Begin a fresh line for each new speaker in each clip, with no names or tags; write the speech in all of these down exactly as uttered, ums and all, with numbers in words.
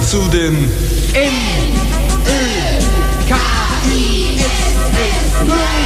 zu den N Ö K I S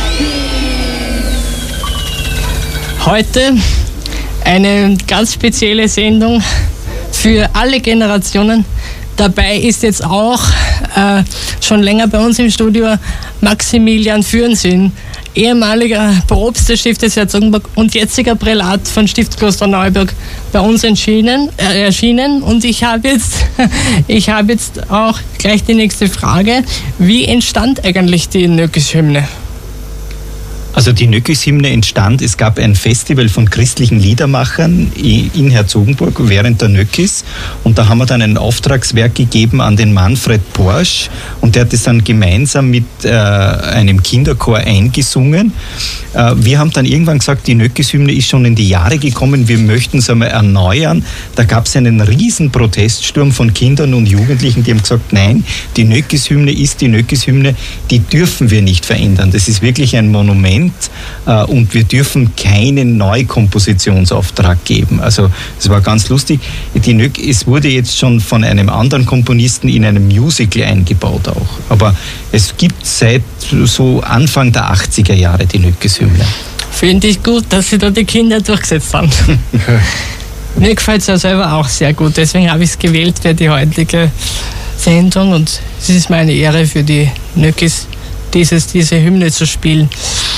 S.
Heute eine ganz spezielle Sendung für alle Generationen. Dabei ist jetzt auch äh, schon länger bei uns im Studio Maximilian Fürnsinn, ehemaliger Propst des Stiftes Herzogenburg und jetziger Prälat von Stift Klosterneuburg, bei uns erschienen, äh, erschienen. Und ich habe jetzt, ich habe jetzt auch gleich die nächste Frage. Wie entstand eigentlich die Nöckis-Hymne?
Also die Nöckis-Hymne entstand, es gab ein Festival von christlichen Liedermachern in Herzogenburg während der Nöckis und da haben wir dann ein Auftragswerk gegeben an den Manfred Porsch und der hat es dann gemeinsam mit äh, einem Kinderchor eingesungen. Äh, wir haben dann irgendwann gesagt, die Nöckis-Hymne ist schon in die Jahre gekommen, wir möchten es einmal erneuern. Da gab es einen riesen Proteststurm von Kindern und Jugendlichen, die haben gesagt, nein, die Nöckis-Hymne ist die Nöckis-Hymne, die dürfen wir nicht verändern. Das ist wirklich ein Monument. Und wir dürfen keinen Neukompositionsauftrag geben. Also es war ganz lustig. Die Nöck, es wurde jetzt schon von einem anderen Komponisten in einem Musical eingebaut auch. Aber es gibt seit so Anfang der achtziger Jahre die Nöckis-Hymne.
Finde ich gut, dass Sie da die Kinder durchgesetzt haben. Mir gefällt es ja selber auch sehr gut. Deswegen habe ich es gewählt für die heutige Sendung. Und es ist mir eine Ehre für die Nöckis, dieses, diese Hymne zu spielen.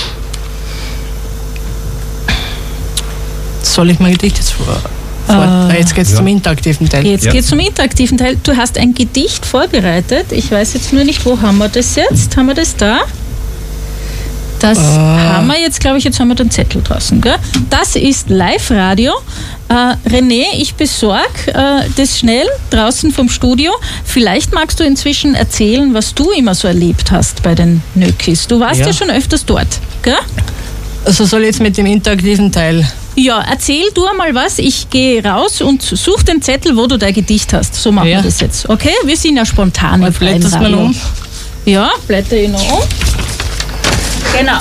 Soll ich mein Gedicht jetzt vor? vor äh, jetzt geht es ja. zum interaktiven Teil.
Jetzt ja. geht es zum interaktiven Teil. Du hast ein Gedicht vorbereitet. Ich weiß jetzt nur nicht, wo haben wir das jetzt? Haben wir das da? Das äh. haben wir jetzt, glaube ich, jetzt haben wir den Zettel draußen. Gell? Das ist Live-Radio. Äh, René, ich besorge äh, das schnell draußen vom Studio. Vielleicht magst du inzwischen erzählen, was du immer so erlebt hast bei den Nöckis. Du warst ja, ja schon öfters dort, gell?
Also soll ich jetzt mit dem interaktiven Teil...
Ja, erzähl du einmal was. Ich gehe raus und suche den Zettel, wo du dein Gedicht hast. So machen ja. wir das jetzt. Okay? Wir sind ja spontan im freien Radio. Um. Ja, blätter ich noch um. Genau.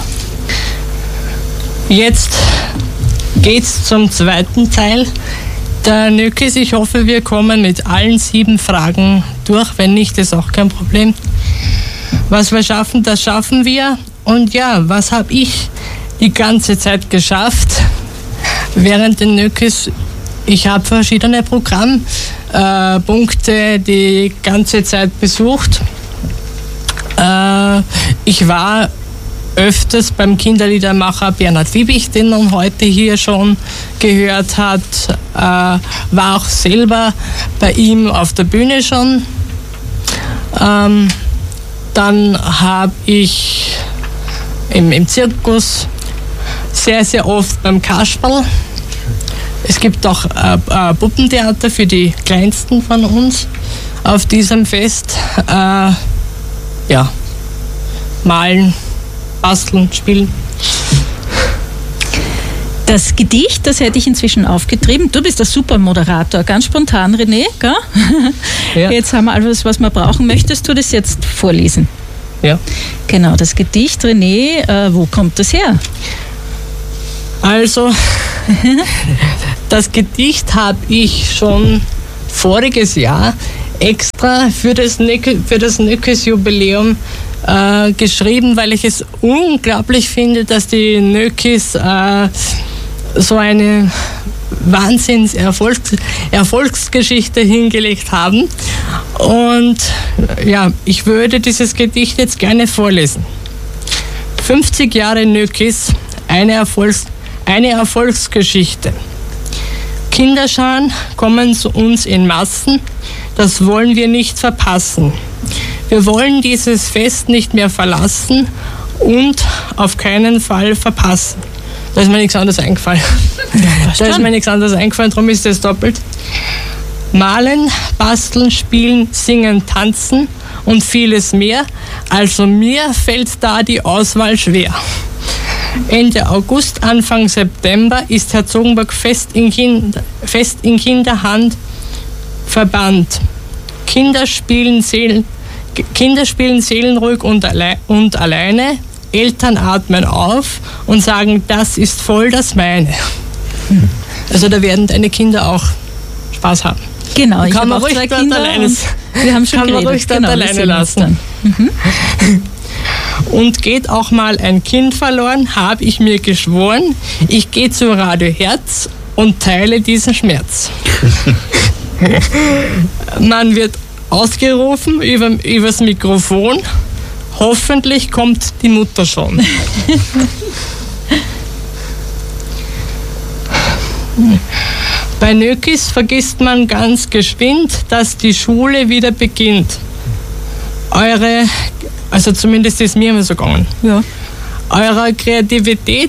Jetzt geht's zum zweiten Teil der Nöckis. Ich hoffe, wir kommen mit allen sieben Fragen durch. Wenn nicht, ist auch kein Problem. Was wir schaffen, das schaffen wir. Und ja, was habe ich die ganze Zeit geschafft? Während den Nöckis, ich habe verschiedene Programmpunkte äh, die ganze Zeit besucht. Äh, ich war öfters beim Kinderliedermacher Bernhard Wiebich, den man heute hier schon gehört hat. Äh, war auch selber bei ihm auf der Bühne schon. Ähm, dann habe ich im, im Zirkus sehr, sehr oft beim Kasperl. Es gibt auch äh, äh, Puppentheater für die Kleinsten von uns auf diesem Fest. Äh, ja, malen, basteln, spielen.
Das Gedicht, das hätte ich inzwischen aufgetrieben. Du bist der super Moderator, ganz spontan, René, gell? Ja. Jetzt haben wir alles, was wir brauchen. Möchtest du das jetzt vorlesen?
Ja.
Genau, das Gedicht, René, äh, wo kommt das her?
Also, das Gedicht habe ich schon voriges Jahr extra für das, Nöck- für das Nöckis-Jubiläum äh, geschrieben, weil ich es unglaublich finde, dass die Nöckis äh, so eine Wahnsinns-Erfolgsgeschichte hingelegt haben. Und ja, ich würde dieses Gedicht jetzt gerne vorlesen. fünfzig Jahre Nöckis, eine Erfolgsgeschichte. Eine Erfolgsgeschichte. Kinderscharen kommen zu uns in Massen, das wollen wir nicht verpassen. Wir wollen dieses Fest nicht mehr verlassen und auf keinen Fall verpassen. Da ist mir nichts anderes eingefallen. Ja, da ist mir nichts anderes eingefallen, darum ist das doppelt. Malen, basteln, spielen, singen, tanzen und vieles mehr. Also mir fällt da die Auswahl schwer. Ende August, Anfang September ist Herzogenburg fest in, kind, fest in Kinderhand verbannt. Kinder spielen, Seelen, Kinder spielen seelenruhig und, alle, und alleine. Eltern atmen auf und sagen, das ist voll das meine. Also da werden deine Kinder auch Spaß haben.
Genau, ich
Kann
habe
man
auch
ruhig
zwei
dort
Kinder
alleine-
und wir haben schon
kann man
geredet.
ruhig dort
Genau, wir
alleine
sehen uns
lassen.
dann. Mhm.
Und geht auch mal ein Kind verloren, habe ich mir geschworen, ich gehe zu Radio Herz und teile diesen Schmerz. Man wird ausgerufen über, übers Mikrofon, hoffentlich kommt die Mutter schon. Bei Nökis vergisst man ganz geschwind, dass die Schule wieder beginnt. Eure, also zumindest ist mir immer so gegangen,
Ja.
eurer Kreativität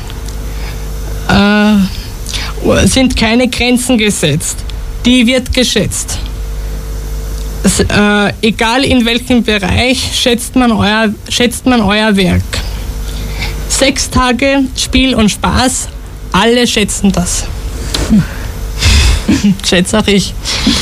äh, sind keine Grenzen gesetzt. Die wird geschätzt. Es, äh, egal in welchem Bereich schätzt man, euer, schätzt man euer Werk. Sechs Tage Spiel und Spaß, alle schätzen das. Schätze auch ich.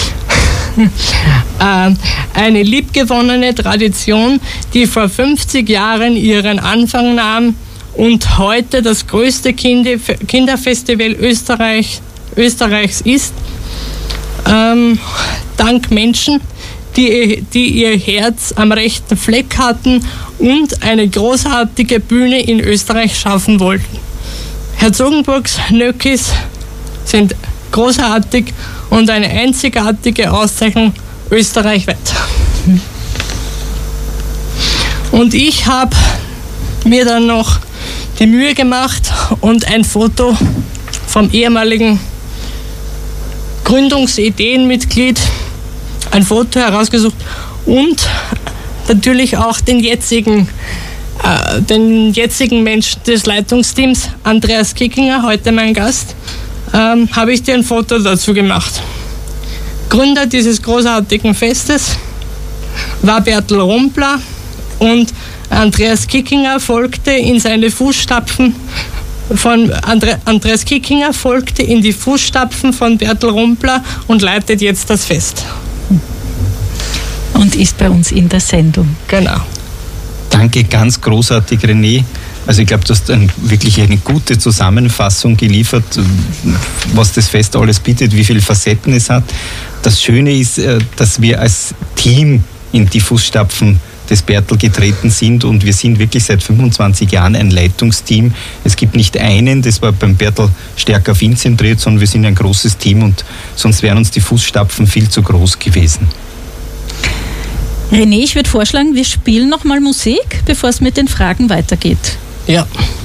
äh, eine liebgewonnene Tradition, die vor fünfzig Jahren ihren Anfang nahm und heute das größte Kinder- Kinderfestival Österreich, Österreichs ist, ähm, dank Menschen, die, die ihr Herz am rechten Fleck hatten und eine großartige Bühne in Österreich schaffen wollten. Herzogenburgs Nökis sind großartig und eine einzigartige Auszeichnung österreichweit. Und ich habe mir dann noch die Mühe gemacht und ein Foto vom ehemaligen Gründungsideenmitglied, ein Foto herausgesucht und natürlich auch den jetzigen, äh, den jetzigen Menschen des Leitungsteams, Andreas Kickinger, heute mein Gast, ähm, habe ich dir ein Foto dazu gemacht. Gründer dieses großartigen Festes war Bertel Rumpler und Andreas Kickinger folgte in seine Fußstapfen von Andre, Andreas Kickinger folgte in die Fußstapfen von Bertel Rumpler und leitet jetzt das Fest.
Und ist bei uns in der Sendung.
Genau.
Danke, ganz großartig, René. Also ich glaube, du hast ein, wirklich eine gute Zusammenfassung geliefert, was das Fest alles bietet, wie viele Facetten es hat. Das Schöne ist, dass wir als Team in die Fußstapfen des Bertel getreten sind und wir sind wirklich seit fünfundzwanzig Jahren ein Leitungsteam. Es gibt nicht einen, das war beim Bertel stärker auf ihn zentriert, sondern wir sind ein großes Team und sonst wären uns die Fußstapfen viel zu groß gewesen.
René, ich würde vorschlagen, wir spielen nochmal Musik, bevor es mit den Fragen weitergeht.
Ja.